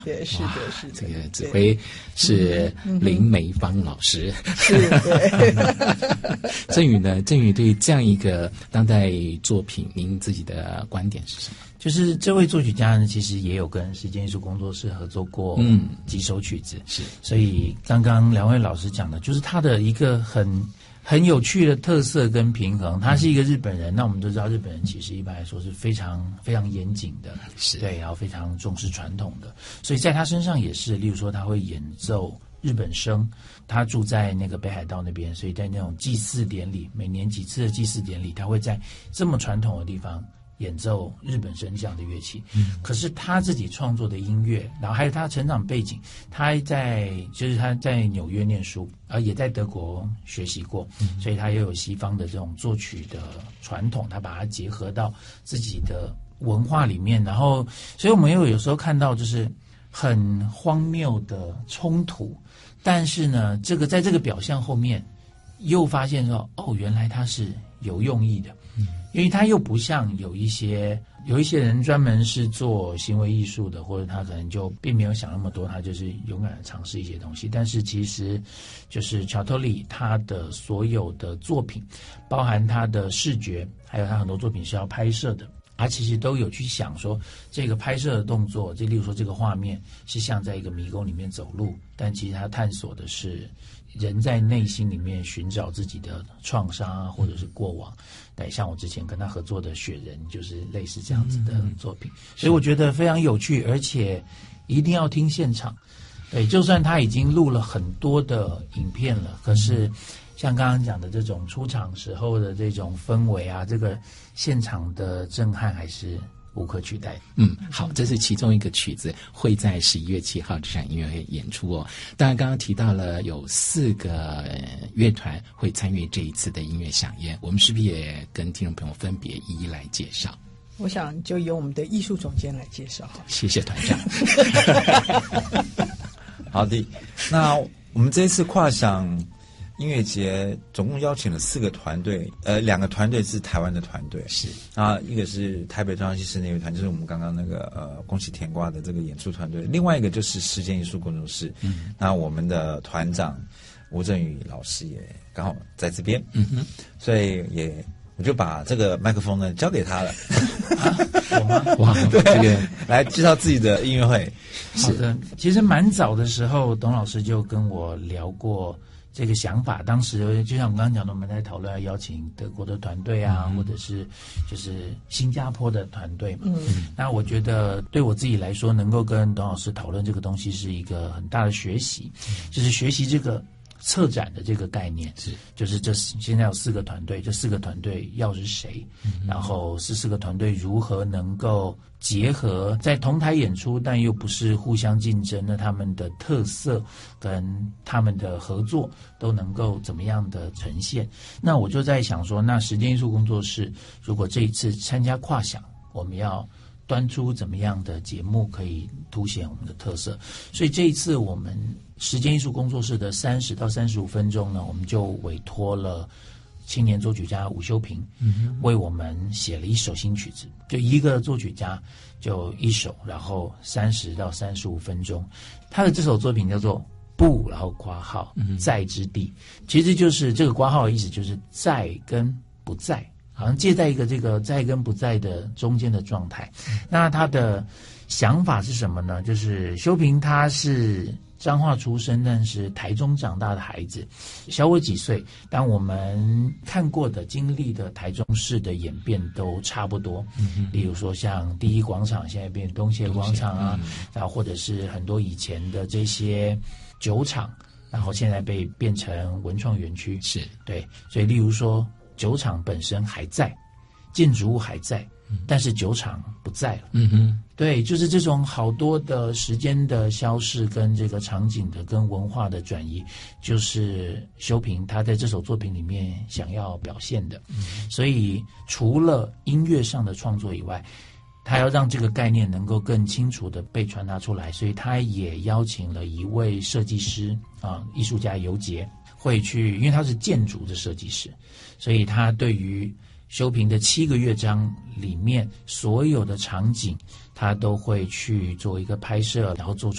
对，是的，是的。 这个指挥是林梅芳老师。 是，对。 振宇呢？振宇对于这样一个当代作品，您自己的观点是什么？ 就是这位作曲家呢，其实也有跟时间艺术工作室合作过几首曲子， 是。 所以刚刚两位老师讲的，就是他的一个很有趣的特色跟平衡。他是一个日本人，那我们都知道日本人其实一般来说是非常非常严谨的， 是对，然后非常重视传统的，所以在他身上也是，例如说他会演奏日本声，他住在那个北海道那边，所以在那种祭祀典礼，每年几次的祭祀典礼，他会在这么传统的地方演奏日本声这样的乐器。可是他自己创作的音乐，然后还有他成长背景，他在纽约念书，也在德国学习过，所以他也有西方的这种作曲的传统，他把它结合到自己的文化里面，然后所以我们有时候看到就是很荒谬的冲突，但是呢在这个表象后面又发现说，原来他是有用意的。因为他又不像有一些人专门是做行为艺术的，或者他可能就并没有想那么多，他就是勇敢的尝试一些东西。但是其实就是乔托里他的所有的作品，包含他的视觉，还有他很多作品是要拍摄的，他其实都有去想说这个拍摄的动作，例如说这个画面是像在一个迷宫里面走路，但其实他探索的是人在内心里面寻找自己的创伤啊，或者是过往。对，像我之前跟他合作的《雪人》就是类似这样子的作品，所以我觉得非常有趣，而且一定要听现场。对，就算他已经录了很多的影片了，可是像刚刚讲的这种出场时候的这种氛围啊，这个现场的震撼还是无可取代。 好，这是其中一个曲子，会在11月7号这场音乐会演出哦。当然，刚刚提到了有4个乐团会参与这一次的音乐飨宴，我们是不是也跟听众朋友分别一一来介绍？ 我想就由我们的艺术总监来介绍。 谢谢团长。 好的，那我们这一次跨响音乐节总共邀请了4个团队，2个团队是台湾的团队，是啊，一个是台北中央戏室内乐团，就是我们刚刚那个恭喜甜瓜的这个演出团队，另外一个就是时间艺术工作室。那我们的团长吴振宇老师也刚好在这边，所以我就把这个麦克风呢交给他了。 我吗？ 哇， 对，这个来介绍自己的音乐会。 好的，其实蛮早的时候，董老师就跟我聊过这个想法。当时就像我刚刚讲的，我们在讨论要邀请德国的团队啊，或者是就是新加坡的团队嘛。那我觉得对我自己来说，能够跟董老师讨论这个东西是一个很大的学习，就是学习这个策展的这个概念，就是现在有4个团队，这4个团队要是谁，然后4个团队如何能够结合在同台演出，但又不是互相竞争，那他们的特色跟他们的合作都能够怎么样的呈现。那我就在想说，那时间艺术工作室如果这一次参加跨响，我们要端出怎么样的节目可以凸显我们的特色。所以这一次我们时间艺术工作室的30到35分钟呢，我们就委托了青年作曲家吴修平，为我们写了一首新曲子，就一个作曲家就一首，然后30到35分钟。他的这首作品叫做不，然后括号在之地，其实就是这个括号的意思，就是在跟不在，好像介在一个这个在跟不在的中间的状态。那他的想法是什么呢？就是修平他是彰化出生，但是台中长大的孩子，小我几岁，但我们看过的经历的台中市的演变都差不多。例如说像第一广场现在变东协广场啊，然后或者是很多以前的这些酒厂，然后现在被变成文创园区。是对，所以例如说酒厂本身还在，建筑物还在，但是酒厂不在了。对，就是这种好多的时间的消逝跟这个场景的跟文化的转移，就是修平他在这首作品里面想要表现的。所以除了音乐上的创作以外，他要让这个概念能够更清楚的被传达出来，所以他也邀请了一位设计师艺术家尤杰会去，因为他是建筑的设计师，所以他对于修平的7个乐章里面所有的场景，他都会去做一个拍摄，然后做出